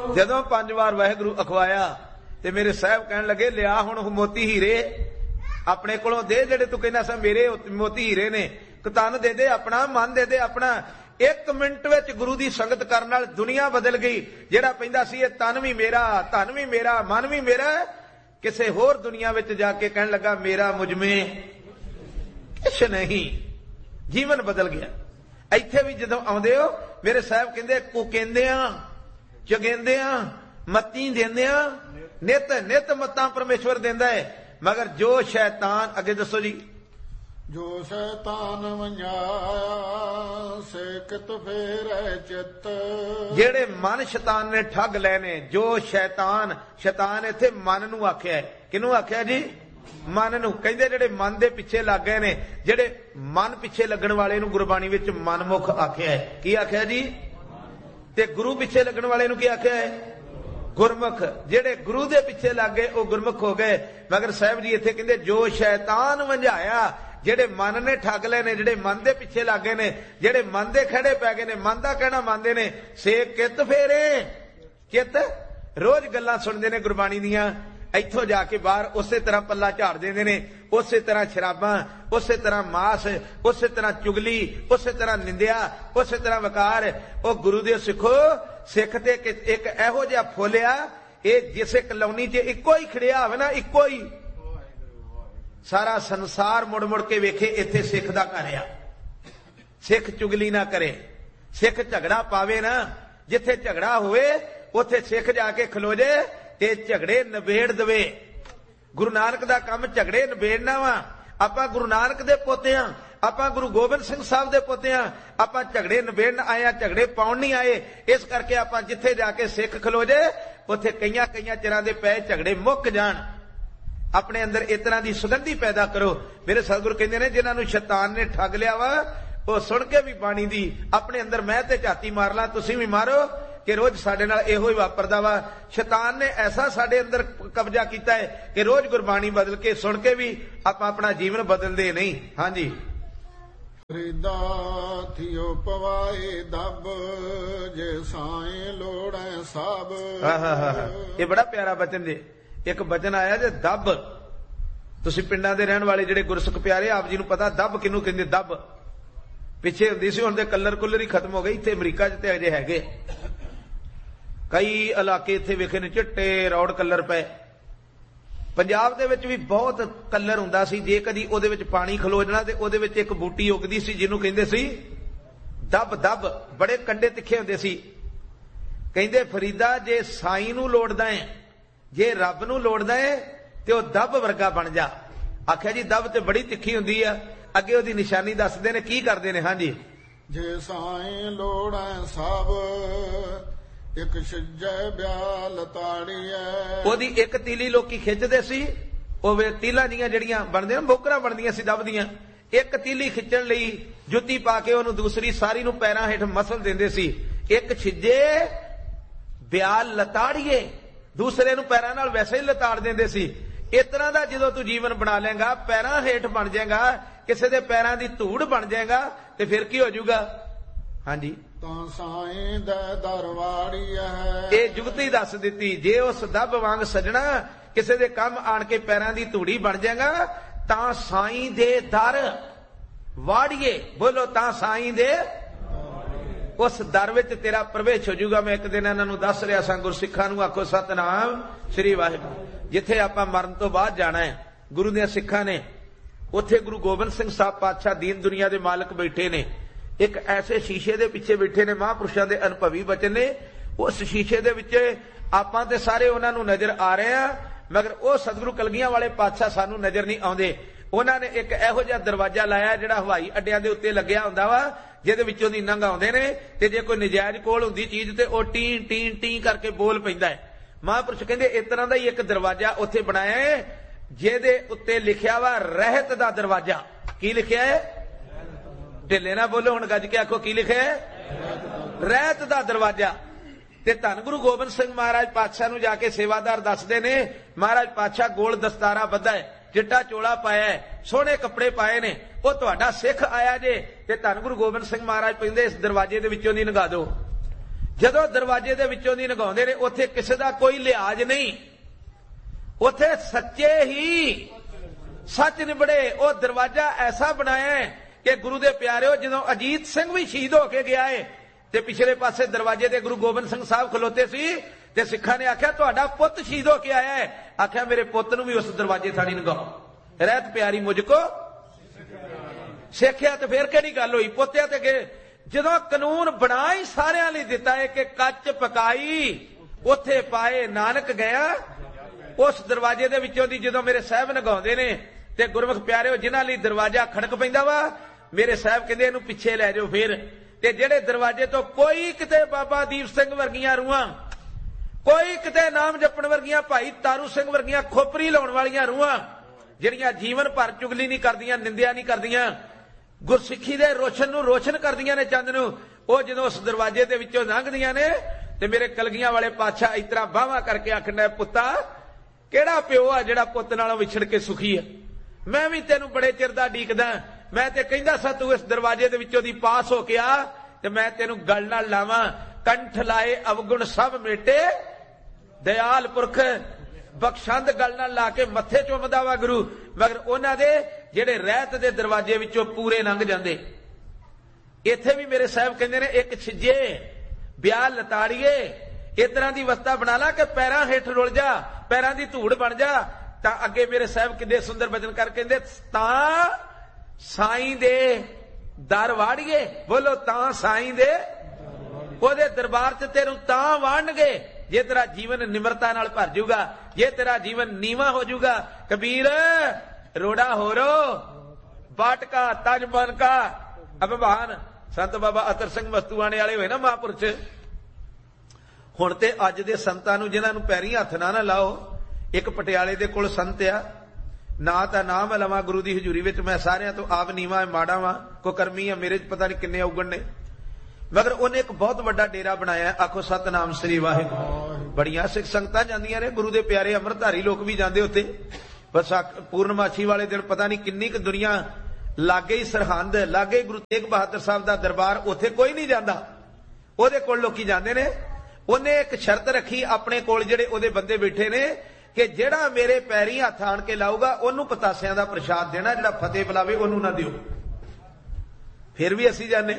ਜਦੋਂ 5 ਵਾਰ ਵਾਹਿਗੁਰੂ ਅਖਵਾਇਆ ਤੇ ਮੇਰੇ ਸਾਹਿਬ ਕਹਿਣ ਲੱਗੇ ਲਿਆ ਹੁਣ ਮੋਤੀ ਹੀਰੇ ਆਪਣੇ ਕੋਲੋਂ ਦੇ, ਜਿਹੜੇ ਤੂੰ ਕਹਿੰਦਾ ਸੀ ਮੇਰੇ ਮੋਤੀ ਹੀਰੇ ਨੇ, ਤਨ ਦੇ ਦੇ ਆਪਣਾ, ਮਨ ਦੇ ਦੇ ਆਪਣਾ। 1 ਮਿੰਟ ਵਿੱਚ ਗੁਰੂ ਦੀ ਸੰਗਤ ਕਰਨ ਨਾਲ ਦੁਨੀਆ ਬਦਲ ਗਈ। ਜਿਹੜਾ ਪੈਂਦਾ ਸੀ ਇਹ ਤਨ ਵੀ ਮੇਰਾ, ਧਨ ਵੀ ਮੇਰਾ, ਮਨ ਵੀ ਮੇਰਾ, ਕਿਸੇ ਹੋਰ ਦੁਨੀਆ ਵਿੱਚ ਜਾ ਕੇ ਕਹਿਣ ਲੱਗਾ ਮੇਰਾ ਮੁਝਮੇ ਕੁਛ ਨਹੀਂ। ਜੀਵਨ ਬਦਲ ਗਿਆ। ਇੱਥੇ ਵੀ ਜਦੋਂ ਆਉਂਦੇ ਹੋ ਮੇਰੇ ਸਾਹਿਬ ਕਹਿੰਦੇ ਕੁਕੇਂਦਿਆਂ ਚਗੇਂਦਿਆਂ ਮੱਤੀ ਦਿੰਦਿਆਂ ਨਿਤ ਨਿਤ ਮੱਤਾਂ ਪਰਮੇਸ਼ਵਰ ਦਿੰਦਾ ਹੈ। ਮਗਰ ਜੋ ਸ਼ੈਤਾਨ, ਅੱਗੇ ਦੱਸੋ ਜੀ, ਜੋ ਸ਼ੈਤਾਨ ਵੰਜਾਇਆ ਸੇਕਤ ਫੇਰੈ ਚਿੱਤ। ਜਿਹੜੇ ਮਨ ਸ਼ੈਤਾਨ ਨੇ ਠੱਗ ਲਏ ਨੇ, ਜੋ ਸ਼ੈਤਾਨ, ਸ਼ੈਤਾਨ ਇੱਥੇ ਮਨ ਨੂੰ ਆਖਿਆ ਹੈ। ਕਿਹਨੂੰ ਆਖਿਆ ਜੀ? ਮਨ ਨੂੰ। ਕਹਿੰਦੇ ਜਿਹੜੇ ਮਨ ਦੇ ਪਿੱਛੇ ਲੱਗ ਗਏ ਨੇ, ਜਿਹੜੇ ਮਨ ਪਿੱਛੇ ਲੱਗਣ ਵਾਲੇ ਨੂੰ ਗੁਰਬਾਣੀ ਵਿੱਚ ਮਨਮੁਖ ਆਖਿਆ ਹੈ। ਕੀ ਆਖਿਆ ਜੀ? ਤੇ ਗੁਰੂ ਪਿੱਛੇ ਲੱਗਣ ਵਾਲੇ ਨੂੰ ਕੀ ਆਖਿਆ ਹੈ? ਗੁਰਮੁਖ। ਜਿਹੜੇ ਗੁਰੂ ਦੇ ਪਿੱਛੇ ਲੱਗ ਗਏ ਉਹ ਗੁਰਮੁਖ ਹੋ ਗਏ। ਮਗਰ ਸਾਹਿਬ ਜੀ ਇੱਥੇ ਕਹਿੰਦੇ ਜੋ ਸ਼ੈਤਾਨ ਵੰਝਾਇਆ, ਜਿਹੜੇ ਮਨ ਨੇ ਠੱਗ ਲਏ ਨੇ, ਜਿਹੜੇ ਮਨ ਦੇ ਪਿੱਛੇ ਲੱਗ ਗਏ ਨੇ, ਜਿਹੜੇ ਮਨ ਦੇ ਖੜੇ ਪੈ ਗਏ ਨੇ, ਮਨ ਦਾ ਕਹਿਣਾ ਮੰਨਦੇ ਨੇ, ਸੇ ਕਿਤ ਫੇਰੇ ਚਿੱਤ। ਰੋਜ਼ ਗੱਲਾਂ ਸੁਣਦੇ ਨੇ ਗੁਰਬਾਣੀ ਦੀਆਂ, ਇੱਥੋਂ ਜਾ ਕੇ ਬਾਹਰ ਉਸੇ ਤਰ੍ਹਾਂ ਪੱਲਾ ਝਾੜ ਦਿੰਦੇ ਨੇ, ਉਸੇ ਤਰ੍ਹਾਂ ਸ਼ਰਾਬਾਂ, ਉਸੇ ਤਰ੍ਹਾਂ ਮਾਸ, ਉਸੇ ਤਰ੍ਹਾਂ ਚੁਗਲੀ, ਉਸੇ ਤਰ੍ਹਾਂ ਨਿੰਦਿਆ, ਉਸੇ ਤਰ੍ਹਾਂ ਵਕਾਰ। ਉਹ ਗੁਰੂ ਦੇ ਸਿੱਖੋ, ਸਿੱਖ ਤੇ ਇੱਕ ਇਹੋ ਜਿਹਾ ਫੁੱਲਿਆ, ਇਹ ਜਿਸੇ ਕਲੋਨੀ 'ਚ ਇੱਕੋ ਹੀ ਖੜਿਆ ਹੋਵੇ ਨਾ, ਇੱਕੋ ਹੀ, ਸਾਰਾ ਸੰਸਾਰ ਮੁੜ ਮੁੜ ਕੇ ਵੇਖੇ ਇੱਥੇ ਸਿੱਖ ਦਾ ਘਰ ਆ। ਸਿੱਖ ਚੁਗਲੀ ਨਾ ਕਰੇ, ਸਿੱਖ ਝਗੜਾ ਪਾਵੇ ਨਾ, ਜਿੱਥੇ ਝਗੜਾ ਹੋਵੇ ਉੱਥੇ ਸਿੱਖ ਜਾ ਕੇ ਖਲੋ ਜੇ ਤੇ ਝਗੜੇ ਨਿਬੇੜ ਦੇਵੇ। ਗੁਰੂ ਨਾਨਕ ਦਾ ਕੰਮ ਝਗੜੇ ਨਿਬੇੜਨਾ ਵਾ। ਆਪਾਂ ਗੁਰੂ ਨਾਨਕ ਦੇ ਪੋਤੇ ਆ, ਆਪਾਂ ਗੁਰੂ ਗੋਬਿੰਦ ਸਿੰਘ ਸਾਹਿਬ ਦੇ ਪੋਤੇ ਆ, ਆਪਾਂ ਝਗੜੇ ਨਿਬੇੜਨ ਆਏ ਆ, ਝਗੜੇ ਪਾਉਣ ਨਹੀਂ ਆਏ। ਇਸ ਕਰਕੇ ਆਪਾਂ ਜਿੱਥੇ ਜਾ ਕੇ ਸਿੱਖ ਖਲੋ ਜੇ ਉੱਥੇ ਕਈਆਂ ਕਈਆਂ ਚਿਰਾਂ ਦੇ ਪਏ ਝਗੜੇ ਮੁੱਕ ਜਾਣ। ਆਪਣੇ ਅੰਦਰ ਇਸ ਤਰ੍ਹਾਂ ਦੀ ਸੁਗੰਧੀ ਪੈਦਾ ਕਰੋ। ਮੇਰੇ ਸਤਿਗੁਰੂ ਕਹਿੰਦੇ ਨੇ ਜਿਨ੍ਹਾਂ ਨੂੰ ਸ਼ੈਤਾਨ ਨੇ ਠੱਗ ਲਿਆ ਵਾ, ਉਹ ਸੁਣ ਕੇ ਵੀ ਬਾਣੀ ਦੀ ਆਪਣੇ ਅੰਦਰ ਮੈਂ ਤੇ ਝਾਤੀ ਮਾਰ ਲਾਂ, ਤੁਸੀਂ ਵੀ ਮਾਰੋ ਕਿ ਰੋਜ਼ ਸਾਡੇ ਨਾਲ ਇਹੋ ਹੀ ਵਾਪਰਦਾ ਵਾ। ਸ਼ੈਤਾਨ ਨੇ ਐਸਾ ਸਾਡੇ ਅੰਦਰ ਕਬਜ਼ਾ ਕੀਤਾ ਹੈ ਕਿ ਰੋਜ਼ ਗੁਰਬਾਣੀ ਬਦਲ ਕੇ ਸੁਣ ਕੇ ਵੀ ਆਪਾਂ ਆਪਣਾ ਜੀਵਨ ਬਦਲਦੇ ਨਹੀਂ। ਹਾਂਜੀ। ਫਰੀਦਾ ਥਿਓ ਪਵਾਏ ਦਬ ਜੇ ਸਾਏ ਲੋੜੈ ਸਭ। ਇਹ ਬੜਾ ਪਿਆਰਾ ਬਚਨ ਜੇ। ਇੱਕ ਬਚਨ ਆਇਆ ਜੇ ਦੱਬ। ਤੁਸੀਂ ਪਿੰਡਾਂ ਦੇ ਰਹਿਣ ਵਾਲੇ ਜਿਹੜੇ ਗੁਰਸਿੱਖ ਪਿਆਰੇ, ਆਪ ਜੀ ਨੂੰ ਪਤਾ ਦੱਬ ਕਿਹਨੂੰ ਕਹਿੰਦੇ। ਦੱਬ ਪਿੱਛੇ ਹੁੰਦੀ ਸੀ, ਹੁਣ ਤੇ ਕਲਰ ਕੁਲਰ ਹੀ ਖਤਮ ਹੋ ਗਈ। ਇੱਥੇ ਅਮਰੀਕਾ 'ਚ ਤੇ ਅਜੇ ਹੈਗੇ ਕਈ ਇਲਾਕੇ, ਇੱਥੇ ਵੇਖੇ ਨੇ ਚਿੱਟੇ ਰੌੜ ਕਲਰ ਪਏ। ਪੰਜਾਬ ਦੇ ਵਿੱਚ ਵੀ ਬਹੁਤ ਕਲਰ ਹੁੰਦਾ ਸੀ। ਜੇ ਕਦੀ ਉਹਦੇ ਵਿੱਚ ਪਾਣੀ ਖਲੋ ਜਾਣਾ ਤੇ ਉਹਦੇ ਵਿੱਚ ਇੱਕ ਬੂਟੀ ਉੱਗਦੀ ਸੀ ਜਿਹਨੂੰ ਕਹਿੰਦੇ ਸੀ ਦੱਬ। ਦੱਬ ਬੜੇ ਕੰਡੇ ਤਿੱਖੇ ਹੁੰਦੇ ਸੀ। ਕਹਿੰਦੇ ਫਰੀਦਾ ਜੇ ਸਾਈਂ ਨੂੰ ਲੋੜਦਾ ਹੈ, ਜੇ ਰੱਬ ਨੂੰ ਲੋੜਦਾ ਹੈ ਤੇ ਉਹ ਦੱਬ ਵਰਗਾ ਬਣ ਜਾ। ਆਖਿਆ ਜੀ ਦੱਬ ਤੇ ਬੜੀ ਤਿੱਖੀ ਹੁੰਦੀ ਆ। ਅੱਗੇ ਉਹਦੀ ਨਿਸ਼ਾਨੀ ਦੱਸਦੇ ਨੇ, ਕੀ ਕਰਦੇ ਨੇ। ਹਾਂਜੀ। ਜੇ ਸਾਈਂ ਲੋੜੈ ਸਭ ਇੱਕ ਛਿਜੈ ਬਿਆਲ ਤਾੜੀਐ। ਉਹਦੀ ਇੱਕ ਤੀਲੀ ਲੋਕੀ ਖਿੱਚਦੇ ਸੀ। ਉਹ ਤੀਲਾਂ ਦੀਆਂ ਜਿਹੜੀਆਂ ਬਣਦੀਆਂ ਬੋਕਰਾਂ ਬਣਦੀਆਂ ਸੀ ਦੱਬ ਦੀਆਂ, ਇੱਕ ਤੀਲੀ ਖਿੱਚਣ ਲਈ ਜੁੱਤੀ ਪਾ ਕੇ ਉਹਨੂੰ ਦੂਸਰੀ ਸਾਰੀ ਨੂੰ ਪੈਰਾਂ ਹੇਠ ਮਸਲ ਦਿੰਦੇ ਸੀ। ਇੱਕ ਛਿਜੇ ਬਿਆਲ ਲਤਾੜੀਏ, ਦੂਸਰੇ ਨੂੰ ਪੈਰਾਂ ਨਾਲ ਵੈਸੇ ਹੀ ਲਤਾੜ ਦਿੰਦੇ ਸੀ। ਇਸ ਤਰ੍ਹਾਂ ਦਾ ਜਦੋਂ ਤੂੰ ਜੀਵਨ ਬਣਾ ਲੇਗਾ, ਪੈਰਾਂ ਹੇਠ ਬਣ ਜਾਏਗਾ, ਕਿਸੇ ਦੇ ਪੈਰਾਂ ਦੀ ਧੂੜ ਬਣ ਜਾਏਗਾ, ਤੇ ਫਿਰ ਕੀ ਹੋ ਜਾਊਗਾ। ਹਾਂਜੀ। ਤਾਂ ਸਾਈਂ ਦੇ ਦਰਵਾੜੀ ਹੈ। ਇਹ ਜੁਗਤੀ ਦੱਸ ਦਿੱਤੀ। ਜੇ ਉਸ ਦੱਬ ਵਾਂਗ ਸਜਣਾ ਕਿਸੇ ਦੇ ਕੰਮ ਆਣ ਕੇ ਪੈਰਾਂ ਦੀ ਧੂੜੀ ਬਣ ਜਾਏਗਾ, ਤਾਂ ਸਾਈਂ ਦੇ ਦਰ ਵਾੜੀਏ। ਬੋਲੋ, ਤਾਂ ਸਾਈਂ ਦੇ ਉਸ ਦਰ ਵਿੱਚ ਤੇਰਾ ਪ੍ਰਵੇਸ਼ ਹੋ ਜਾਊਗਾ। ਮੈਂ ਇੱਕ ਦਿਨ ਇਹਨਾਂ ਨੂੰ ਦੱਸ ਰਿਹਾ ਸਾਂ, ਗੁਰਸਿੱਖਾਂ ਨੂੰ ਆਖੋ ਸਤਨਾਮ ਸ੍ਰੀ ਵਾਹਿਗੁਰੂ। ਜਿੱਥੇ ਆਪਾਂ ਮਰਨ ਤੋਂ ਬਾਅਦ ਜਾਣਾ ਹੈ, ਗੁਰੂ ਦੇ ਸਿੱਖਾਂ ਨੇ, ਉੱਥੇ ਗੁਰੂ ਗੋਬਿੰਦ ਸਿੰਘ ਸਾਹਿਬ ਪਾਤਸ਼ਾਹ ਦੀਨ ਦੁਨੀਆ ਦੇ ਮਾਲਕ ਬੈਠੇ ਨੇ। ਇੱਕ ਐਸੇ ਸ਼ੀਸ਼ੇ ਦੇ ਪਿੱਛੇ ਬੈਠੇ ਨੇ, ਮਹਾਂਪੁਰਸ਼ਾਂ ਦੇ ਅਨੁਭਵੀ ਬਚਨ ਨੇ। ਉਸ ਸ਼ੀਸ਼ੇ ਦੇ ਵਿੱਚ ਆਪਾਂ ਤੇ ਸਾਰੇ ਉਹਨਾਂ ਨੂੰ ਨਜ਼ਰ ਆ ਰਹੇ ਆ, ਮਗਰ ਉਹ ਸਤਿਗੁਰੂ ਕਲਗੀਆਂ ਵਾਲੇ ਪਾਤਸ਼ਾਹ ਸਾਨੂੰ ਨਜ਼ਰ ਨਹੀਂ ਆਉਂਦੇ। ਉਹਨਾਂ ਨੇ ਇੱਕ ਇਹੋ ਜਿਹਾ ਦਰਵਾਜ਼ਾ ਲਾਇਆ ਜਿਹੜਾ ਹਵਾਈ ਅੱਡਿਆਂ ਦੇ ਉੱਤੇ ਲੱਗਿਆ ਹੁੰਦਾ ਵਾ, ਜਿਹਦੇ ਵਿੱਚੋਂ ਦੀ ਲੰਘ ਆਉਂਦੇ ਨੇ, ਤੇ ਜੇ ਕੋਈ ਨਜਾਇਜ਼ ਕੋਲ ਹੁੰਦੀ ਚੀਜ਼ ਤੇ ਉਹ ਟੀ ਟੀ ਟੀ ਕਰਕੇ ਬੋਲ ਪੈਂਦਾ ਹੈ। ਮਹਾਂਪੁਰਸ਼ ਕਹਿੰਦੇ ਇਸ ਤਰ੍ਹਾਂ ਦਾ ਹੀ ਇੱਕ ਦਰਵਾਜ਼ਾ ਉੱਥੇ ਬਣਾਇਆ ਹੈ, ਜਿਹਦੇ ਉੱਤੇ ਲਿਖਿਆ ਵਾ ਰਹਿਤ ਦਾ ਦਰਵਾਜ਼ਾ। ਕੀ ਲਿਖਿਆ ਹੈ? ਢਿੱਲੇ ਨਾ ਬੋਲੋ, ਹੁਣ ਗੱਜ ਕੇ ਆਖੋ, ਕੀ ਲਿਖਿਆ ਹੈ? ਰਹਿਤ ਦਾ ਦਰਵਾਜ਼ਾ। ਤੇ ਧੰਨ ਗੁਰੂ ਗੋਬਿੰਦ ਸਿੰਘ ਮਹਾਰਾਜ ਪਾਤਸ਼ਾਹ ਨੂੰ ਜਾ ਕੇ ਸੇਵਾਦਾਰ ਦੱਸਦੇ ਨੇ, ਮਹਾਰਾਜ ਪਾਤਸ਼ਾਹ ਗੋਲ ਦਸਤਾਰਾ ਬੱਧਾ ਹੈ, ਚਿੱਟਾ ਚੋਲਾ ਪਾਇਆ ਹੈ, ਸੋਹਣੇ ਕੱਪੜੇ ਪਾਏ ਨੇ, ਉਹ ਤੁਹਾਡਾ ਸਿੱਖ ਆਇਆ ਜੇ। ਤੇ ਧੰਨ ਗੁਰੂ ਗੋਬਿੰਦ ਸਿੰਘ ਮਹਾਰਾਜ ਕਹਿੰਦੇ ਇਸ ਦਰਵਾਜ਼ੇ ਦੇ ਵਿੱਚੋਂ ਦੀ ਲੰਘਾ ਦਿਓ। ਜਦੋਂ ਦਰਵਾਜ਼ੇ ਦੇ ਵਿੱਚੋਂ ਦੀ ਲੰਘਾਉਂਦੇ ਨੇ ਉੱਥੇ ਕਿਸੇ ਦਾ ਕੋਈ ਲਿਹਾਜ਼ ਨਹੀਂ, ਉੱਥੇ ਸੱਚੇ ਹੀ ਸੱਚ ਨਿਬੜੇ। ਉਹ ਦਰਵਾਜ਼ਾ ਐਸਾ ਬਣਾਇਆ ਹੈ ਕਿ ਗੁਰੂ ਦੇ ਪਿਆਰਿਓ, ਜਦੋਂ ਅਜੀਤ ਸਿੰਘ ਵੀ ਸ਼ਹੀਦ ਹੋ ਕੇ ਗਿਆ ਹੈ ਤੇ ਪਿਛਲੇ ਪਾਸੇ ਦਰਵਾਜ਼ੇ ਤੇ ਗੁਰੂ ਗੋਬਿੰਦ ਸਿੰਘ ਸਾਹਿਬ ਖਲੋਤੇ ਸੀ ਤੇ ਸਿੱਖਾਂ ਨੇ ਆਖਿਆ ਤੁਹਾਡਾ ਪੁੱਤ ਸ਼ਹੀਦ ਹੋ ਕੇ ਆਇਆ ਹੈ। ਆਖਿਆ ਮੇਰੇ ਪੁੱਤ ਨੂੰ ਵੀ ਉਸ ਦਰਵਾਜ਼ੇ ਥਾਣੀ ਲੰਘਾਓ, ਰਹਿਤ ਪਿਆਰੀ ਮੁਝ ਕੋ ਸਿੱਖਿਆ। ਤੇ ਫੇਰ ਕਿਹੜੀ ਗੱਲ ਹੋਈ, ਪੋਤਿਆਂ ਤੇ ਗਏ। ਜਦੋਂ ਕਾਨੂੰਨ ਬਣਾ ਹੀ ਸਾਰਿਆਂ ਲਈ ਦਿੱਤਾ ਹੈ ਕਿ ਕੱਚ ਪਕਾਈ ਉੱਥੇ ਪਾਏ ਨਾਨਕ ਗਿਆ, ਉਸ ਦਰਵਾਜ਼ੇ ਦੇ ਵਿੱਚੋਂ ਦੀ ਜਦੋਂ ਮੇਰੇ ਸਾਹਿਬ ਲੰਘਾਉਂਦੇ ਨੇ ਤੇ ਗੁਰਮੁਖ ਪਿਆਰਿਓ ਜਿਨ੍ਹਾਂ ਲਈ ਦਰਵਾਜ਼ਾ ਖੜਕ ਪੈਂਦਾ ਵਾ, ਮੇਰੇ ਸਾਹਿਬ ਕਹਿੰਦੇ ਇਹਨੂੰ ਪਿੱਛੇ ਲੈ ਜਾਓ। ਫਿਰ ਤੇ ਜਿਹੜੇ ਦਰਵਾਜ਼ੇ ਤੋਂ ਕੋਈ ਕਿਤੇ ਬਾਬਾ ਦੀਪ ਸਿੰਘ ਵਰਗੀਆਂ ਰੂਹਾਂ, ਕੋਈ ਕਿਤੇ ਨਾਮ ਜਪਣ ਵਰਗੀਆਂ, ਭਾਈ ਤਾਰੂ ਸਿੰਘ ਵਰਗੀਆਂ ਖੋਪਰੀ ਲਾਉਣ ਵਾਲੀਆਂ ਰੂਹਾਂ, ਜਿਹੜੀਆਂ ਜੀਵਨ ਭਰ ਚੁਗਲੀ ਨਹੀਂ ਕਰਦੀਆਂ, ਨਿੰਦਿਆ ਨਹੀਂ ਕਰਦੀਆਂ, ਗੁਰਸਿੱਖੀ ਦੇ ਰੋਸ਼ਨ ਨੂੰ ਰੋਸ਼ਨ ਕਰਦੀਆਂ ਨੇ, ਚੰਦ ਨੂੰ, ਉਹ ਜਦੋਂ ਉਸ ਦਰਵਾਜ਼ੇ ਦੇ ਵਿੱਚੋਂ ਲੰਘਦੀਆਂ ਨੇ ਤੇ ਮੇਰੇ ਕਲਗੀਆਂ ਵਾਲੇ ਪਾਤਸ਼ਾਹ ਇਸ ਤਰ੍ਹਾਂ ਬਾਹਾਂ ਕਰਕੇ ਆਖਣਾ, ਪੁੱਤਾ ਕਿਹੜਾ ਪਿਓ ਆ ਜਿਹੜਾ ਪੁੱਤ ਨਾਲੋਂ ਵਿਛੜ ਕੇ ਸੁਖੀ ਆ? ਮੈਂ ਵੀ ਤੈਨੂੰ ਬੜੇ ਚਿਰ ਦਾ ਡੀਕਦਾ, ਮੈਂ ਤੇ ਕਹਿੰਦਾ ਸਾ ਤੂੰ ਇਸ ਦਰਵਾਜ਼ੇ ਦੇ ਵਿੱਚੋਂ ਦੀ ਪਾਸ ਹੋ ਕੇ ਆ ਤੇ ਮੈਂ ਤੈਨੂੰ ਗਲ ਨਾਲ ਲਾਵਾਂ। ਕੰਠ ਲਾਏ ਅਵਗੁਣ ਸਭ ਮੇਟੇ, ਦਇਆਲ ਪੁਰਖ ਬਖਸ਼ੰਦ ਗਲ ਨਾਲ ਲਾ ਕੇ ਮੱਥੇ ਚੁੰਮਦਾ ਵਾ ਗੁਰੂ। ਮਗਰ ਉਹਨਾਂ ਦੇ ਜਿਹੜੇ ਰਹਿਤ ਦੇ ਦਰਵਾਜ਼ੇ ਵਿੱਚੋਂ ਪੂਰੇ ਲੰਘ ਜਾਂਦੇ। ਇੱਥੇ ਵੀ ਮੇਰੇ ਸਾਹਿਬ ਕਹਿੰਦੇ ਨੇ ਇੱਕ ਛਿੱਜੇ ਵਿਆਹ ਲਤਾੜੀਏ, ਇਸ ਤਰ੍ਹਾਂ ਦੀ ਅਵਸਥਾ ਬਣਾ ਲਾ ਕਿ ਪੈਰਾਂ ਹੇਠ ਰੁਲ ਜਾ, ਪੈਰਾਂ ਦੀ ਧੂੜ ਬਣ ਜਾ। ਤਾਂ ਅੱਗੇ ਮੇਰੇ ਸਾਹਿਬ ਕਿੰਨੇ ਸੁੰਦਰ ਬਚਨ ਕਰ ਕਹਿੰਦੇ, ਤਾਂ ਸਾਈਂ ਦੇ ਦਰ ਵਾੜੀਏ, ਬੋਲੋ ਤਾਂ ਸਾਈਂ ਦੇ ਉਹਦੇ ਦਰਬਾਰ 'ਚ ਤੈਨੂੰ ਤਾਂ ਵਾੜਨਗੇ ਜੇ ਤੇਰਾ ਜੀਵਨ ਨਿਮਰਤਾ ਨਾਲ ਭਰ ਜਾਊਗਾ, ਜੇ ਤੇਰਾ ਜੀਵਨ ਨੀਵਾਂ ਹੋ ਜਾਊਗਾ। ਕਬੀਰ ਰੋੜਾ ਹੋਰੋ ਬਾਟਕਾ ਤਜਬਨ ਕਾ ਅਭਿਮਾਨ। ਸੰਤ ਬਾਬਾ ਅਤਰ ਸਿੰਘ ਮਸਤੂਆਣੇ ਵਾਲੇ ਹੋਏ ਨਾ ਮਹਾਂਪੁਰਸ਼, ਹੁਣ ਤੇ ਅੱਜ ਦੇ ਸੰਤਾਂ ਨੂੰ ਜਿਨ੍ਹਾਂ ਨੂੰ ਪੈਰੀਂ ਹੱਥ ਨਾ ਲਾਓ। ਇੱਕ ਪਟਿਆਲੇ ਦੇ ਕੋਲ ਸੰਤ ਆ, ਨਾ ਤਾਂ ਨਾਮ ਲਵਾਂ ਗੁਰੂ ਦੀ ਹਜ਼ੂਰੀ ਵਿੱਚ, ਮੈਂ ਸਾਰਿਆਂ ਤੋਂ ਆਪ ਨੀਵਾਂ ਮਾੜਾ ਵਾਂ, ਕੋ ਕਰਮੀ ਆ ਮੇਰੇ 'ਚ ਪਤਾ ਨਹੀਂ ਕਿੰਨੇ ਔਗਣ ਨੇ, ਮਗਰ ਉਹਨੇ ਇੱਕ ਬਹੁਤ ਵੱਡਾ ਡੇਰਾ ਬਣਾਇਆ। ਆਖੋ ਸਤਨਾਮ ਸ੍ਰੀ ਵਾਹਿਗੁਰੂ। ਬੜੀਆਂ ਸਿੱਖ ਸੰਗਤਾਂ ਜਾਂਦੀਆਂ ਨੇ, ਗੁਰੂ ਦੇ ਪਿਆਰੇ ਅੰਮ੍ਰਿਤਧਾਰੀ ਲੋਕ ਵੀ ਜਾਂਦੇ ਉੱਥੇ। ਬਸ ਪੂਰਨਮਾਸ਼ੀ ਵਾਲੇ ਦਿਨ ਪਤਾ ਨਹੀਂ ਕਿੰਨੀ ਕੁ ਦੁਨੀਆ, ਲਾਗੇ ਹੀ ਸਰਹੰਦ, ਲਾਗੇ ਹੀ ਗੁਰੂ ਤੇਗ ਬਹਾਦਰ ਸਾਹਿਬ ਦਾ ਦਰਬਾਰ, ਉੱਥੇ ਕੋਈ ਨਹੀਂ ਜਾਂਦਾ, ਉਹਦੇ ਕੋਲ ਲੋਕੀ ਜਾਂਦੇ ਨੇ। ਉਹਨੇ ਇੱਕ ਸ਼ਰਤ ਰੱਖੀ ਆਪਣੇ ਕੋਲ ਜਿਹੜੇ ਉਹਦੇ ਬੰਦੇ ਬੈਠੇ ਨੇ ਕਿ ਜਿਹੜਾ ਮੇਰੇ ਪੈਰੀਂ ਹੱਥ ਆਣ ਕੇ ਲਾਊਗਾ ਉਹਨੂੰ ਪਤਾਸਿਆਂ ਦਾ ਪ੍ਰਸ਼ਾਦ ਦੇਣਾ, ਜਿਹੜਾ ਫਤਿਹ ਬੁਲਾਵੇ ਉਹਨੂੰ ਨਾ ਦਿਓ। ਫਿਰ ਵੀ ਅਸੀਂ ਜਾਂਦੇ,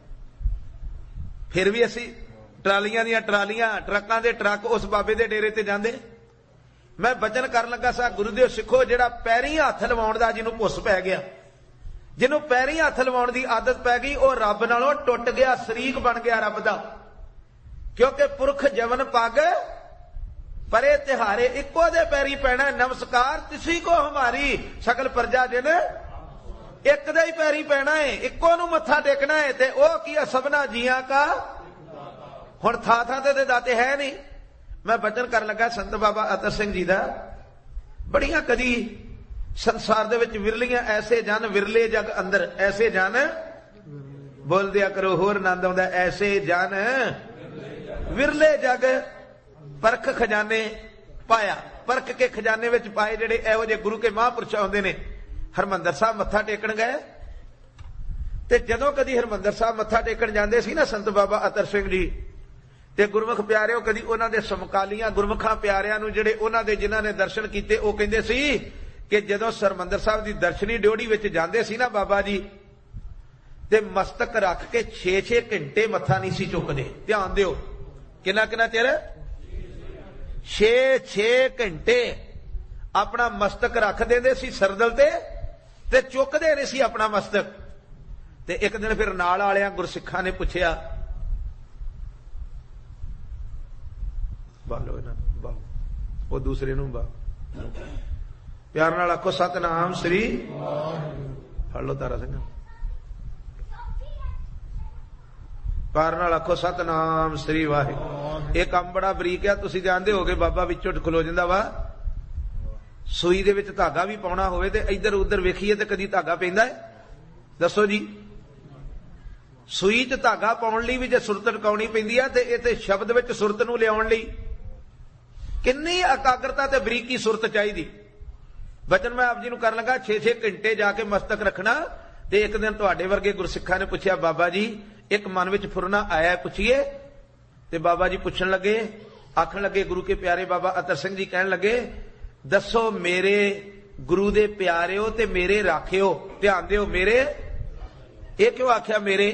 ਫਿਰ ਵੀ ਅਸੀਂ ਟਰਾਲੀਆਂ ਦੀਆਂ ਟਰਾਲੀਆਂ, ਟਰੱਕਾਂ ਦੇ ਟਰੱਕ ਉਸ ਬਾਬੇ ਦੇ ਡੇਰੇ ਤੇ ਜਾਂਦੇ। ਮੈਂ ਬਚਨ ਕਰਨ ਲੱਗਾ ਸਾ, ਗੁਰੂਦੇਵ ਸਿੱਖੋ, ਜਿਹੜਾ ਪੈਰੀਂ ਹੱਥ ਲਵਾਉਣ ਦਾ ਜਿਹਨੂੰ ਭੁੱਸ ਪੈ ਗਿਆ, ਜਿਹਨੂੰ ਪੈਰੀਂ ਹੱਥ ਲਵਾਉਣ ਦੀ ਆਦਤ ਪੈ ਗਈ, ਉਹ ਰੱਬ ਨਾਲੋਂ ਟੁੱਟ ਗਿਆ, ਸ਼ਰੀਕ ਬਣ ਗਿਆ ਰੱਬ ਦਾ। ਕਿਉਂਕਿ ਪੁਰਖ ਜਵਨ ਪੱਗ ਪਰੇ ਤਿਹਾਰੇ, ਇੱਕੋ ਦੇ ਪੈਰੀ ਪੈਣਾ। ਨਮਸਕਾਰ ਤਿਸੀ ਕੋ ਹਮਾਰੀ ਸਕਲ ਪ੍ਰਜਾ ਜਿਨ, ਇੱਕ ਦੇ ਹੀ ਪੈਰੀ ਪੈਣਾ ਹੈ, ਇੱਕੋ ਨੂੰ ਮੱਥਾ ਟੇਕਣਾ ਹੈ। ਤੇ ਉਹ ਕੀ ਹੈ, ਸਭਨਾ ਜੀਆਂ ਕਾ। ਹੁਣ ਥਾਂ ਥਾਂ ਤੇ ਦਾਤੇ ਹੈ ਨਹੀਂ। ਮੈਂ ਬਚਨ ਕਰਨ ਲੱਗਾ ਸੰਤ ਬਾਬਾ ਅਤਰ ਸਿੰਘ ਜੀ ਦਾ, ਬੜੀਆਂ ਕਦੀ ਸੰਸਾਰ ਦੇ ਵਿੱਚ ਵਿਰਲੀਆਂ ਐਸੇ ਜਨ, ਵਿਰਲੇ ਜਗ ਅੰਦਰ ਐਸੇ ਜਨ, ਬੋਲ ਦਿਆ ਕਰੋ ਹੋਰ ਆਨੰਦ ਆਉਂਦਾ, ਐਸੇ ਜਨ ਵਿਰਲੇ ਜਗ ਪਰਖ ਖਜ਼ਾਨੇ ਪਾਇਆ, ਪਰਖ ਕੇ ਖਜ਼ਾਨੇ ਵਿੱਚ ਪਾਏ ਜਿਹੜੇ ਇਹੋ ਜਿਹੇ ਗੁਰੂ ਕੇ ਮਹਾਂਪੁਰਸ਼ ਆਉਂਦੇ ਨੇ। ਹਰਮੰਦਰ ਸਾਹਿਬ ਮੱਥਾ ਟੇਕਣ ਗਏ ਤੇ ਜਦੋਂ ਕਦੀ ਹਰਮੰਦਰ ਸਾਹਿਬ ਮੱਥਾ ਟੇਕਣ ਜਾਂਦੇ ਸੀ ਨਾ ਸੰਤ ਬਾਬਾ ਅਤਰ ਸਿੰਘ ਜੀ, ਤੇ ਗੁਰਮੁਖ ਪਿਆਰਿਓ, ਕਦੀ ਉਹਨਾਂ ਦੇ ਸਮਕਾਲੀਆਂ ਗੁਰਮੁਖਾਂ ਪਿਆਰਿਆਂ ਨੂੰ ਜਿਹੜੇ ਉਹਨਾਂ ਦੇ ਜਿਨ੍ਹਾਂ ਨੇ ਦਰਸ਼ਨ ਕੀਤੇ, ਉਹ ਕਹਿੰਦੇ ਸੀ ਕਿ ਜਦੋਂ ਹਰਮੰਦਰ ਸਾਹਿਬ ਦੀ ਦਰਸ਼ਨੀ ਡਿਓੜੀ ਵਿੱਚ ਜਾਂਦੇ ਸੀ ਨਾ ਬਾਬਾ ਜੀ, ਤੇ ਮਸਤਕ ਰੱਖ ਕੇ 6-6 ਘੰਟੇ ਮੱਥਾ ਨਹੀਂ ਸੀ ਚੁੱਕਦੇ। ਧਿਆਨ ਦਿਓ, ਕਿੰਨਾ ਕਿੰਨਾ ਚਿਰ, 6-6 ਘੰਟੇ ਆਪਣਾ ਮਸਤਕ ਰੱਖ ਦਿੰਦੇ ਸੀ ਸਰਦਲ ਤੇ ਚੁੱਕਦੇ ਨਹੀਂ ਸੀ ਆਪਣਾ ਮਸਤਕ। ਤੇ ਇੱਕ ਦਿਨ ਫਿਰ ਨਾਲ ਵਾਲਿਆਂ ਗੁਰਸਿੱਖਾਂ ਨੇ ਪੁੱਛਿਆ, ਬਾਲੋ ਇਹਨਾਂ ਬਾਲ, ਉਹ ਦੂਸਰੇ ਨੂੰ ਬਾਲ, ਪਿਆਰ ਨਾਲ ਆਖੋ ਸਤਨਾਮ ਸ੍ਰੀ ਫੜ ਲੋ ਤਾਰਾ ਸਿੰਘ, ਪਿਆਰ ਨਾਲ ਆਖੋ ਸਤਨਾਮ ਸ੍ਰੀ ਵਾਹਿਗੁਰੂ। ਇਹ ਕੰਮ ਬੜਾ ਬਰੀਕ ਆ, ਤੁਸੀਂ ਜਾਣਦੇ ਹੋਗੇ। ਬਾਬਾ ਵਿੱਚੋਂ ਖਲੋ ਜਾਂਦਾ ਵਾ, ਸੂਈ ਦੇ ਵਿੱਚ ਧਾਗਾ ਵੀ ਪਾਉਣਾ ਹੋਵੇ ਤੇ ਇੱਧਰ ਉੱਧਰ ਵੇਖੀਏ ਤੇ ਕਦੀ ਧਾਗਾ ਪੈਂਦਾ ਹੈ? ਦੱਸੋ ਜੀ। ਸੂਈ 'ਚ ਧਾਗਾ ਪਾਉਣ ਲਈ ਵੀ ਜੇ ਸੁਰਤ ਟਿਕਾਉਣੀ ਪੈਂਦੀ ਆ, ਤੇ ਇਹ ਤੇ ਸ਼ਬਦ ਵਿੱਚ ਸੁਰਤ ਨੂੰ ਲਿਆਉਣ ਲਈ ਕਿੰਨੀ ਇਕਾਗਰਤਾ ਤੇ ਬਰੀਕੀ ਸੁਰਤ ਚਾਹੀਦੀ। ਬਚਨ ਮੈਂ ਆਪ ਜੀ ਨੂੰ ਕਰਨ ਲੱਗਾ, 6-6 ਘੰਟੇ ਜਾ ਕੇ ਮਸਤਕ ਰੱਖਣਾ। ਤੇ ਇੱਕ ਦਿਨ ਤੁਹਾਡੇ ਵਰਗੇ ਗੁਰਸਿੱਖਾਂ ਨੇ ਪੁੱਛਿਆ, ਬਾਬਾ ਜੀ ਇੱਕ ਮਨ ਵਿੱਚ ਫੁਰਨਾ ਆਇਆ, ਪੁੱਛੀਏ? ਤੇ ਬਾਬਾ ਜੀ ਪੁੱਛਣ ਲੱਗੇ, ਆਖਣ ਲੱਗੇ ਗੁਰੂ ਕੇ ਪਿਆਰੇ ਬਾਬਾ ਅਤਰ ਸਿੰਘ ਜੀ ਕਹਿਣ ਲੱਗੇ, ਦੱਸੋ ਮੇਰੇ ਗੁਰੂ ਦੇ ਪਿਆਰਿਓ ਤੇ ਮੇਰੇ ਰਾਖਿਓ, ਧਿਆਨ ਦਿਓ, ਮੇਰੇ ਇਹ ਕਿਉਂ ਆਖਿਆ ਮੇਰੇ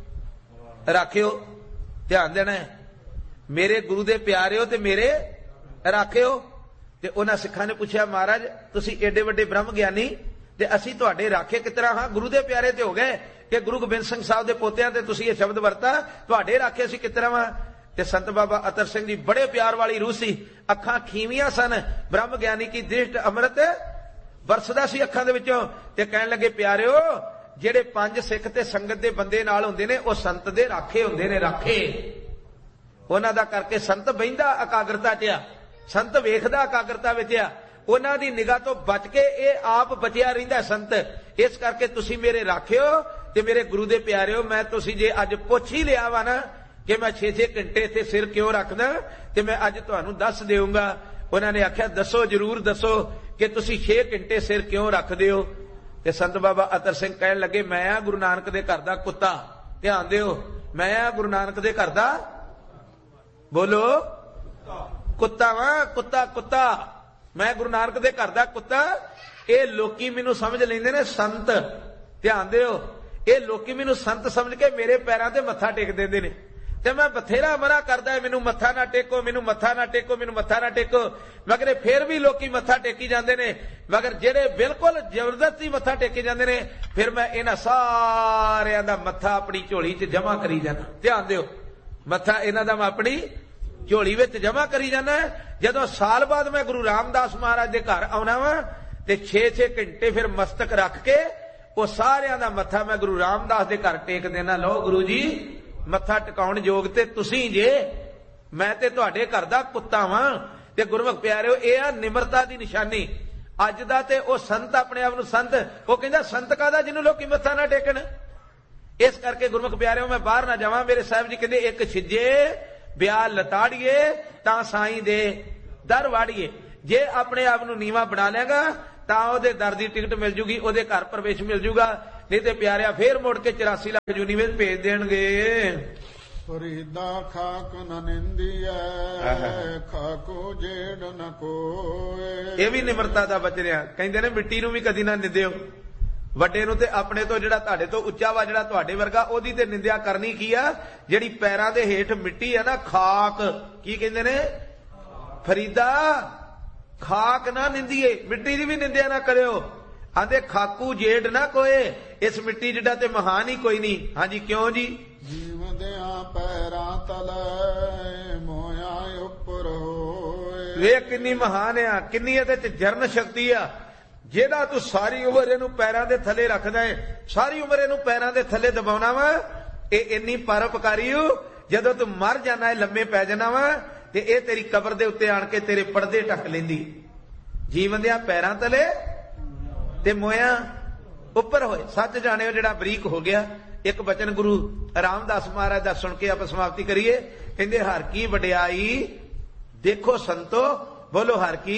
ਰਾਖਿਓ, ਧਿਆਨ ਦੇਣਾ, ਮੇਰੇ ਗੁਰੂ ਦੇ ਪਿਆਰਿਓ ਤੇ ਮੇਰੇ ਰਾਖਿਓ। ਤੇ ਉਹਨਾਂ ਸਿੱਖਾਂ ਨੇ ਪੁੱਛਿਆ, ਮਹਾਰਾਜ ਤੁਸੀਂ ਏਡੇ ਵੱਡੇ ਬ੍ਰਹਮ ਗਿਆਨੀ ਤੇ ਅਸੀਂ ਤੁਹਾਡੇ ਰਾਖੇ ਕਿਸ ਤਰ੍ਹਾਂ ਹਾਂ? ਗੁਰੂ ਦੇ ਪਿਆਰੇ ਤੇ ਹੋ ਗਏ ਕਿ ਗੁਰੂ ਗੋਬਿੰਦ ਸਿੰਘ ਸਾਹਿਬ ਦੇ ਪੋਤਿਆਂ ਤੇ ਤੁਸੀਂ ਇਹ ਸ਼ਬਦ ਵਰਤਾ, ਤੁਹਾਡੇ ਰਾਖੇ ਅਸੀਂ ਕਿਸ ਤਰ੍ਹਾਂ ਹਾਂ? ਤੇ ਸੰਤ ਬਾਬਾ ਅਤਰ ਸਿੰਘ ਜੀ ਬੜੇ ਪਿਆਰ ਵਾਲੀ ਰੂਹ ਸੀ, ਅੱਖਾਂ ਖੀਵੀਆਂ ਸਨ, ਬ੍ਰਹਮ ਗਿਆਨੀ ਕੀ ਦ੍ਰਿਸ਼ਟ ਅੰਮ੍ਰਿਤ ਵਰਸਦਾ ਸੀ ਅੱਖਾਂ ਦੇ ਵਿੱਚੋਂ। ਤੇ ਕਹਿਣ ਲੱਗੇ, ਪਿਆਰਿਓ ਜਿਹੜੇ 5 ਸਿੱਖ ਤੇ ਸੰਗਤ ਦੇ ਬੰਦੇ ਨਾਲ ਹੁੰਦੇ ਨੇ ਉਹ ਸੰਤ ਦੇ ਰਾਖੇ ਹੁੰਦੇ ਨੇ, ਰਾਖੇ। ਉਹਨਾਂ ਦਾ ਕਰਕੇ ਸੰਤ ਬਹਿੰਦਾ ਇਕਾਗਰਤਾ 'ਚ ਆ, ਸੰਤ ਵੇਖਦਾ ਇਕਾਗਰਤਾ ਵਿੱਚ ਆ, ਉਹਨਾਂ ਦੀ ਨਿਗਾਹ ਤੋਂ ਬਚ ਕੇ ਇਹ ਆਪ ਬਚਿਆ ਰਹਿੰਦਾ ਸੰਤ। ਇਸ ਕਰਕੇ ਤੁਸੀਂ ਮੇਰੇ ਰਾਖਿਓ ਤੇ ਮੇਰੇ ਗੁਰੂ ਦੇ ਪਿਆਰਿਓ, ਮੈਂ ਤੁਸੀਂ ਜੇ ਅੱਜ ਪੁੱਛ ਹੀ ਲਿਆ ਵਾ ਨਾ ਕਿ ਮੈਂ 6-6 ਘੰਟੇ ਇੱਥੇ ਸਿਰ ਕਿਉਂ ਰੱਖਦਾ, ਤੇ ਮੈਂ ਅੱਜ ਤੁਹਾਨੂੰ ਦੱਸ ਦੇਊਂਗਾ। ਉਹਨਾਂ ਨੇ ਆਖਿਆ, ਦੱਸੋ, ਜਰੂਰ ਦੱਸੋ ਕਿ ਤੁਸੀਂ 6 ਘੰਟੇ ਸਿਰ ਕਿਉਂ ਰੱਖਦੇ ਹੋ? ਤੇ ਸੰਤ ਬਾਬਾ ਅਤਰ ਸਿੰਘ ਕਹਿਣ ਲੱਗੇ, ਮੈਂ ਆ ਗੁਰੂ ਨਾਨਕ ਦੇ ਘਰ ਦਾ ਕੁੱਤਾ। ਧਿਆਨ ਦਿਓ, ਮੈਂ ਆ ਗੁਰੂ ਨਾਨਕ ਦੇ ਘਰ ਦਾ, ਬੋਲੋ, ਕੁੱਤਾ ਵਾਂ, ਕੁੱਤਾ, ਕੁੱਤਾ, ਮੈਂ ਗੁਰੂ ਨਾਨਕ ਦੇ ਘਰ ਦਾ ਕੁੱਤਾ। ਇਹ ਲੋਕੀ ਮੈਨੂੰ ਸਮਝ ਲੈਂਦੇ ਨੇ ਸੰਤ, ਧਿਆਨ ਦਿਓ, ਇਹ ਲੋਕੀ ਮੈਨੂੰ ਸੰਤ ਸਮਝ ਕੇ ਮੇਰੇ ਪੈਰਾਂ ਤੇ ਮੱਥਾ ਟੇਕ ਦਿੰਦੇ ਨੇ, ਤੇ ਮੈਂ ਬਥੇਰਾ ਮਨਾ ਕਰਦਾ, ਮੈਨੂੰ ਮੱਥਾ ਨਾ ਟੇਕੋ, ਮੈਨੂੰ ਮੱਥਾ ਨਾ ਟੇਕੋ, ਮੈਨੂੰ ਮੱਥਾ ਨਾ ਟੇਕੋ, ਮਗਰ ਫੇਰ ਵੀ ਲੋਕੀ ਮੱਥਾ ਟੇਕੀ ਜਾਂਦੇ ਨੇ। ਮਗਰ ਜਿਹੜੇ ਬਿਲਕੁਲ ਜ਼ਬਰਦਸਤੀ ਮੱਥਾ ਟੇਕੇ ਜਾਂਦੇ ਨੇ, ਫਿਰ ਮੈਂ ਇਹਨਾਂ ਸਾਰਿਆਂ ਦਾ ਮੱਥਾ ਆਪਣੀ ਝੋਲੀ 'ਚ ਜਮਾ ਕਰੀ ਜਾਣਾ। ਧਿਆਨ ਦਿਓ, ਮੱਥਾ ਇਹਨਾਂ ਦਾ ਮੈਂ ਆਪਣੀ ਝੋਲੀ ਵਿੱਚ ਜਮਾ ਕਰੀ ਜਾਣਾ। ਜਦੋਂ ਸਾਲ ਬਾਅਦ ਮੈਂ ਗੁਰੂ ਰਾਮਦਾਸ ਮਹਾਰਾਜ ਦੇ ਘਰ ਆਉਣਾ ਵਾ ਤੇ 6-6 ਘੰਟੇ ਫਿਰ ਮਸਤਕ ਰੱਖ ਕੇ ਉਹ ਸਾਰਿਆਂ ਦਾ ਮੱਥਾ ਮੈਂ ਗੁਰੂ ਰਾਮਦਾਸ ਦੇ ਘਰ ਟੇਕ ਦੇਣਾ। ਲਓ ਗੁਰੂ ਜੀ, ਮੱਥਾ ਟਿਕਾਉਣ ਯੋਗ ਤੇ ਤੁਸੀਂ ਜੇ, ਮੈਂ ਤੇ ਤੁਹਾਡੇ ਘਰ ਦਾ ਕੁੱਤਾ ਵਾਂ। ਤੇ ਗੁਰਮੁਖ ਪਿਆਰਿਓ, ਇਹ ਆ ਨਿਮਰਤਾ ਦੀ ਨਿਸ਼ਾਨੀ। ਅੱਜ ਦਾ ਤੇ ਉਹ ਸੰਤ ਆਪਣੇ ਆਪ ਨੂੰ ਸੰਤ, ਉਹ ਕਹਿੰਦਾ ਸੰਤ ਕਾਹਦਾ ਜਿਹਨੂੰ ਲੋਕੀ ਮੱਥਾ ਨਾ ਟੇਕਣ। ਇਸ ਕਰਕੇ ਗੁਰਮੁਖ ਪਿਆਰਿਓ, ਮੈਂ ਬਾਹਰ ਨਾ ਜਾਵਾਂ। ਮੇਰੇ ਸਾਹਿਬ ਜੀ ਕਹਿੰਦੇ, ਇੱਕ ਛਿੱਜੇ ਬਿਆਹ ਲਤਾੜੀਏ ਤਾਂ ਸਾਈਂ ਦੇ ਦਰ ਵਾੜੀਏ। ਜੇ ਆਪਣੇ ਆਪ ਨੂੰ ਨੀਵਾਂ ਬਣਾ ਲੇਗਾ ਤਾਂ ਉਹਦੇ ਦਰ ਦੀ ਟਿਕਟ ਮਿਲ ਜੂਗੀ, ਉਹਦੇ ਘਰ ਪ੍ਰਵੇਸ਼ ਮਿਲ ਜੂਗਾ। ਨਹੀਂ ਤੇ ਪਿਆਰਿਆ ਫੇਰ ਮੁੜ ਕੇ 84 ਲੱਖ ਜੂਨੀ ਵਿੱਚ ਭੇਜ ਦੇਣਗੇ। ਫਰੀਦਾ ਖਾਕ ਨ ਨਿੰਦੀਐ, ਖਾਕੋ ਜੇੜ ਨ ਕੋਏ। ਇਹ ਵੀ ਨਿਮਰਤਾ ਦਾ ਬਚਰਿਆ। ਕਹਿੰਦੇ ਨੇ ਮਿੱਟੀ ਨੂੰ ਵੀ ਕਦੀ ਨਾ ਨਿੰਦਿਓ। ਵੱਡੇ ਨੂੰ ਤੇ ਆਪਣੇ ਤੋਂ ਜਿਹੜਾ ਤੁਹਾਡੇ ਤੋਂ ਉੱਚਾ ਵਾ, ਜਿਹੜਾ ਤੁਹਾਡੇ ਵਰਗਾ, ਉਹਦੀ ਤੇ ਨਿੰਦਿਆ ਕਰਨੀ ਕੀ ਆ? ਜਿਹੜੀ ਪੈਰਾਂ ਦੇ ਹੇਠ ਮਿੱਟੀ ਆ ਨਾ, ਖਾਕ, ਕੀ ਕਹਿੰਦੇ ਨੇ? ਫਰੀਦਾ ਖਾਕ ਨਾ ਨਿੰਦੀਏ, ਮਿੱਟੀ ਦੀ ਵੀ ਨਿੰਦਿਆ ਨਾ ਕਰਿਓ। ਆਂਦੇ ਖਾਕੂ ਜੇੜ ਨਾ ਕੋਏ, ਇਸ ਮਿੱਟੀ ਜਿੱਡਾ ਤੇ ਮਹਾਨ ਹੀ ਕੋਈ ਨਹੀਂ। ਹਾਂਜੀ, ਕਿਉਂ ਜੀ? ਜੀਵਦਿਆਂ ਪੈਰਾਂ ਤਲੇ ਮੋਇਆ ਉੱਪਰ ਹੋਏ। ਵੇਖ ਕਿੰਨੀ ਮਹਾਨ ਆ, ਕਿੰਨੀ ਇਹਦੇ ਚ ਜਰਨ ਸ਼ਕਤੀ ਆ। ਜਿਹੜਾ ਤੂੰ ਸਾਰੀ ਉਮਰ ਇਹਨੂੰ ਪੈਰਾਂ ਦੇ ਥੱਲੇ ਰੱਖਦਾ ਹੈ, ਸਾਰੀ ਉਮਰ ਇਹਨੂੰ ਪੈਰਾਂ ਦੇ ਥੱਲੇ ਦਬਾਉਣਾ ਵਾ, ਇਹ ਇੰਨੀ ਪਰਉਪਕਾਰੀ ਹੋ। ਜਦੋਂ ਤੂੰ ਮਰ ਜਾਣਾ ਹੈ, ਲੰਮੇ ਪੈ ਜਾਣਾ ਵਾ, ਤੇ ਇਹ ਤੇਰੀ ਕਬਰ ਦੇ ਉੱਤੇ ਆਣ ਕੇ ਤੇਰੇ ਪਰਦੇ ਢੱਕ ਲੈਂਦੀ। ਜੀਵਨ ਦਿਆਂ ਪੈਰਾਂ ਤਲੇ ਤੇ ਮੋਇਆ ਉੱਪਰ ਹੋਏ। ਸੱਚ ਜਾਣਿਓ ਜਿਹੜਾ ਬਰੀਕ ਹੋ ਗਿਆ। ਇੱਕ ਬਚਨ ਗੁਰੂ ਰਾਮਦਾਸ ਮਹਾਰਾਜ ਦਾ ਸੁਣ ਕੇ ਆਪਾਂ ਸਮਾਪਤੀ ਕਰੀਏ। ਕਹਿੰਦੇ, ਹਰ ਕੀ ਵਡਿਆਈ ਦੇਖੋ ਸੰਤੋ, ਬੋਲੋ ਹਰ ਕੀ,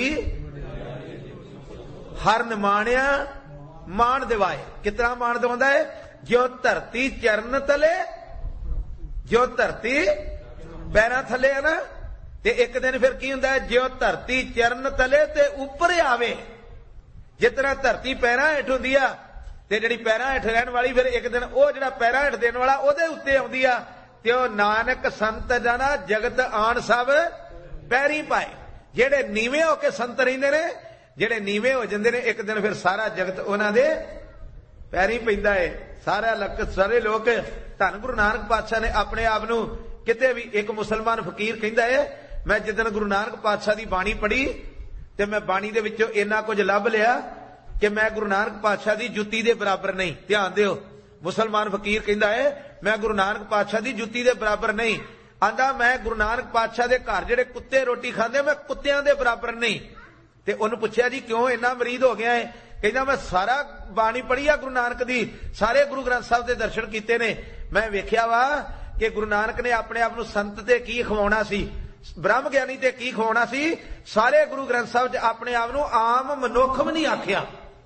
ਹਰ ਨਿਮਾਣਿਆ ਮਾਣ ਦਿਵਾਏ। ਕਿਤਨਾ ਮਾਣ ਦਿਵਾਉਂਦਾ ਹੈ? ਜਿਉ ਧਰਤੀ ਚਰਨ ਤਲੇ, ਜਿਉ ਧਰਤੀ ਪੈਰਾਂ ਥੱਲੇ ਹੈ ਨਾ, ਤੇ ਇੱਕ ਦਿਨ ਫਿਰ ਕੀ ਹੁੰਦਾ ਹੈ? ਜਿਉ ਧਰਤੀ ਚਰਨ ਤਲੇ ਤੇ ਉੱਪਰ ਆਵੇ। ਜਿਸ ਤਰ੍ਹਾਂ ਧਰਤੀ ਪੈਰਾਂ ਹੇਠ ਹੁੰਦੀ ਆ, ਤੇ ਜਿਹੜੀ ਪੈਰਾਂ ਹੇਠ ਰਹਿਣ ਵਾਲੀ, ਫਿਰ ਇੱਕ ਦਿਨ ਉਹ ਜਿਹੜਾ ਪੈਰਾਂ ਹੇਠ ਦੇਣ ਵਾਲਾ ਉਹਦੇ ਉੱਤੇ ਆਉਂਦੀ ਆ। ਤੇ ਉਹ ਨਾਨਕ ਸੰਤ ਜਨਾ ਜਗਤ ਆਣ ਸਭ ਪੈਰੀ ਪਾਏ। ਜਿਹੜੇ ਨੀਵੇਂ ਹੋ ਕੇ ਸੰਤ ਰਹਿੰਦੇ ਨੇ, ਜਿਹੜੇ ਨੀਵੇਂ ਹੋ ਜਾਂਦੇ ਨੇ, ਇੱਕ ਦਿਨ ਫਿਰ ਸਾਰਾ ਜਗਤ ਉਹਨਾਂ ਦੇ ਪੈਰੀ ਪੈਂਦਾ ਏ। ਸਾਰੇ ਲੋਕ, ਧੰਨ ਗੁਰੂ ਨਾਨਕ ਪਾਤਸ਼ਾਹ ਨੇ ਆਪਣੇ ਆਪ ਨੂੰ ਕਿਤੇ ਵੀ, ਇੱਕ ਮੁਸਲਮਾਨ ਫਕੀਰ ਕਹਿੰਦਾ ਏ, ਮੈਂ ਜਿੱਦਣ ਗੁਰੂ ਨਾਨਕ ਪਾਤਸ਼ਾਹ ਦੀ ਬਾਣੀ ਪੜ੍ਹੀ ਤੇ ਮੈਂ ਬਾਣੀ ਦੇ ਵਿੱਚੋਂ ਇੰਨਾ ਕੁਝ ਲੱਭ ਲਿਆ ਕਿ ਮੈਂ ਗੁਰੂ ਨਾਨਕ ਪਾਤਸ਼ਾਹ ਦੀ ਜੁੱਤੀ ਦੇ ਬਰਾਬਰ ਨਹੀਂ। ਧਿਆਨ ਦਿਓ, ਮੁਸਲਮਾਨ ਫਕੀਰ ਕਹਿੰਦਾ ਏ, ਮੈਂ ਗੁਰੂ ਨਾਨਕ ਪਾਤਸ਼ਾਹ ਦੀ ਜੁੱਤੀ ਦੇ ਬਰਾਬਰ ਨਹੀਂ। ਆਂਦਾ, ਮੈਂ ਗੁਰੂ ਨਾਨਕ ਪਾਤਸ਼ਾਹ ਦੇ ਘਰ ਜਿਹੜੇ ਕੁੱਤੇ ਰੋਟੀ ਖਾਂਦੇ, ਮੈਂ ਕੁੱਤਿਆਂ ਦੇ ਬਰਾਬਰ ਨਹੀਂ। ਤੇ ਉਹਨੂੰ ਪੁੱਛਿਆ, ਜੀ ਕਿਉਂ ਇੰਨਾ ਮਰੀਦ ਹੋ ਗਿਆ ਹੈ? ਕਹਿੰਦਾ, ਮੈਂ ਸਾਰਾ ਬਾਣੀ ਪੜ੍ਹੀ ਆ ਗੁਰੂ ਨਾਨਕ ਦੀ, ਸਾਰੇ ਗੁਰੂ ਗ੍ਰੰਥ ਸਾਹਿਬ ਦੇ ਦਰਸ਼ਨ ਕੀਤੇ ਨੇ। ਮੈਂ ਵੇਖਿਆ ਵਾ ਕਿ ਗੁਰੂ ਨਾਨਕ ਨੇ ਆਪਣੇ ਆਪ ਨੂੰ ਸੰਤ ਤੇ ਕੀ ਖਵਾਉਣਾ ਸੀ, ਬ੍ਰਹਮ ਗਿਆਨੀ ਤੇ ਕੀ ਖਵਾਉਣਾ ਸੀ। ਸਾਰੇ ਗੁਰੂ ਗ੍ਰੰਥ ਸਾਹਿਬ 'ਚ ਆਪਣੇ ਆਪ ਨੂੰ ਆਮ ਮਨੁੱਖ ਵੀ ਨਹੀਂ ਆਖਿਆ।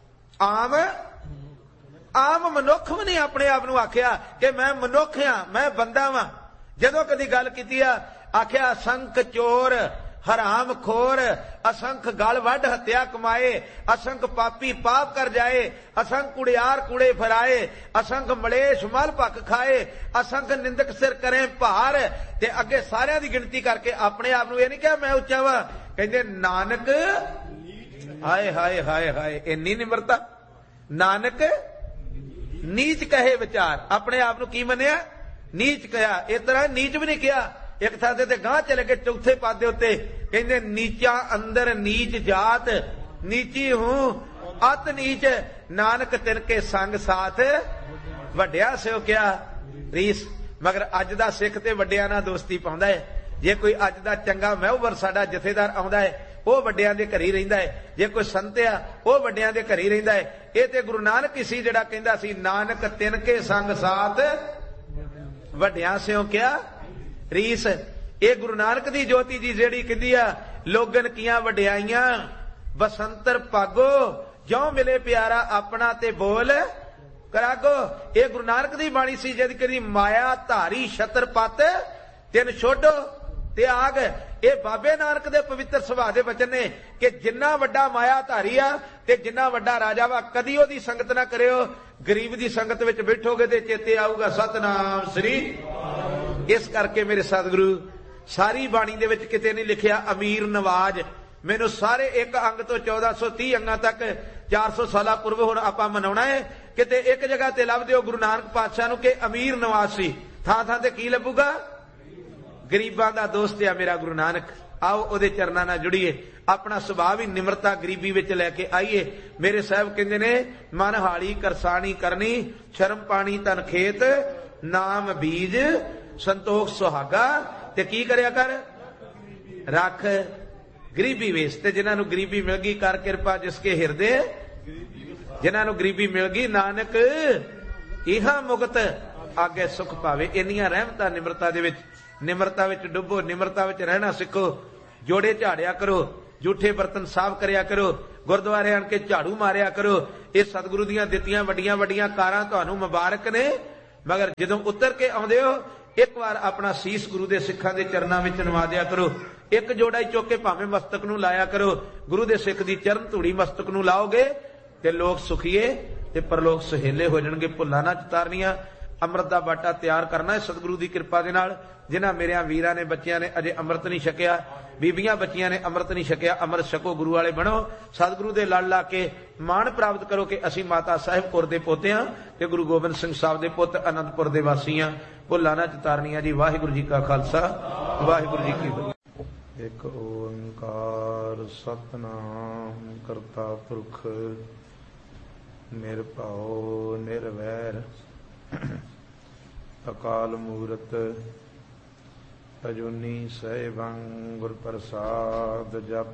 ਆਮ ਮਨੁੱਖ ਵੀ ਨਹੀਂ ਆਪਣੇ ਆਪ ਨੂੰ ਆਖਿਆ ਕਿ ਮੈਂ ਮਨੁੱਖ ਹਾਂ, ਮੈਂ ਬੰਦਾ ਵਾਂ। ਜਦੋਂ ਕਦੀ ਗੱਲ ਕੀਤੀ ਆ, आख्या असंख चोर हराम खोर, असंख गल वड हत्या कमाए, असंख पापी पाप कर जाए, असंख कुड़ियार कूड़े फराए, असंख मलेश मल पक खाए, असंख निंदक सिर करें भार। ते अगे सारियां दी गिनती करके अपने आप नूं ये नहीं कहा मैं उच्चा वा, कहंदे नानक हाय हाय हाय हाय इन्नी निमरता। नानक नीच कहे विचार, अपने आप नूं की मनिया नीच कहा। इस तरह नीच भी नहीं किया, एक थां ते गांह चले गए चौथे पादे उत्ते कहंदे नीचा अंदर नीच जात, नीची हूं अत नीच, नानक तिनके संग साथ वड्डिया स्यो क्या रीस। मगर अज दा सिख ते वड्डियां नाल दोस्ती पाउंदा है। जे कोई अज दा चंगा महूवर साडा जथेदार आउंदा है ਉਹ ਵੱਡਿਆਂ ਦੇ ਘਰ ਹੀ ਰਹਿੰਦਾ ਹੈ, ਜੇ ਕੋਈ ਸੰਤ ਆ ਉਹ ਵੱਡਿਆਂ ਦੇ ਘਰ ਹੀ ਰਹਿੰਦਾ ਹੈ। ਇਹ ਤੇ ਗੁਰੂ ਨਾਨਕ ਹੀ ਸੀ ਜਿਹੜਾ ਕਹਿੰਦਾ ਸੀ ਨਾਨਕ ਤਿਨ ਕੇ ਸੰਗ ਸਾਥ ਵੱਡਿਆਂ ਸਿਓ ਕਿਆ ਰੀਸ। ਇਹ ਗੁਰੂ ਨਾਨਕ ਦੀ ਜੋਤੀ ਜੀ ਜਿਹੜੀ ਕਹਿੰਦੀ ਆ ਲੋਗਨ ਕੀਆਂ ਵਡਿਆਈਆਂ ਬਸੰਤਰ ਪਾਗੋ, ਜਿਉ ਮਿਲੇ ਪਿਆਰਾ ਆਪਣਾ ਤੇ ਬੋਲ ਕਰਾਗੋ। ਇਹ ਗੁਰੂ ਨਾਨਕ ਦੀ ਬਾਣੀ ਸੀ ਜਿਹਦੀ ਕਹਿੰਦੀ ਮਾਇਆ ਧਾਰੀ ਛਤਰ ਪੱਤ ਤਿੰਨ ਛੋਡੋ त्याग। ये बाबे नानक दे पवित्र सुभाव दे वचन ने कि जिन्ना वड्डा माया धारी आ ते जिन्ना वड्डा राजा वा कदी ओदी संगत ना करियो। गरीब दी संगत विच बैठोगे ते चेते आऊगा सतनाम श्री। इस करके मेरे सतगुरु सारी बाणी दे विच किते नहीं लिखिया अमीर नवाज। मैनू सारे एक अंग तो 1430 अंगां तक 400 साल पूर्व हुण आपां मनाउणा है। किते एक जगह ते लभ दिओ गुरु नानक पातशाह नूं कि अमीर नवाज सी, थां थां ते की लभूगा गरीबां दा दोस्त आ मेरा गुरु नानक। आओ ओदे चरनां नाल जुड़ीए, अपना सुभाव ही निमरता गरीबी विच लैके आईए। मेरे साहब कहंदे ने मन हाली करसानी करनी, शर्म पानी तन खेत, नाम बीज संतोख सुहागा। ते की करया कर रख गरीबी वेस। ते जिन्हां नूं गरीबी मिल गई कर किरपा जिसके हिरदे, जिन्हां नूं गरीबी मिल गई नानक इहा मुक्त आगे सुख पावे। इन्नियां रहमतां निमरता दे विच, निमरता विच डुबो, निमरता विच रहना सिखो। जोड़े झाड़िया करो, झूठे बर्तन साफ करया करो, गुरुद्वारे आण के झाड़ू मारिया करो। ये सतगुरु दीयां दित्तियां वड्डियां वड्डियां कारां तुहानूं मुबारक ने। मगर जदों उतर के आउंदे हो एक बार अपना सीस गुरु दे सिखां दे चरनां विच नवा दिया करो। एक जोड़ा ही चुक के भावें मस्तक नूं लाया करो। गुरु दे सिख दी चरण धूड़ी मस्तक नूं लाओगे ते लोक सुखीए ते परलोक सुहेले हो जाणगे। भुल्लां ना चितारनियां। अमृत दा बाटा तैयार करना है सतगुरु दी कृपा दे नाल। जिन्हां मेरियां वीरां ने बच्चियां ने अजे अमृत नहीं छकिया, बीबियां बच्चियां ने अमृत नहीं छकिया, अमृत छको, गुरु वाले बनो। सतगुरु दे लड़ ला के मान प्राप्त करो कि असीं माता साहिब कौर दे पोते हां ते गुरु गोबिंद सिंह साहब दे पुੱਤ आनंदपुर दे वासी हां। भुल्लां ना चितारनियां जी। वाहिगुरू जी का खालसा, वाहिगुरू जी की फतेह। एक ओंकार सतनाम करता पुरख निरभਉ निरवैर अकाल मूरत अजूनी सैभं गुर प्रसाद जप।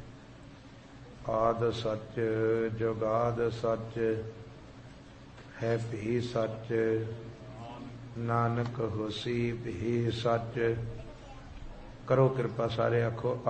आद सच जुगाद सच है भी सच, नानक होसी भी सच। करो कृपा सारे आखो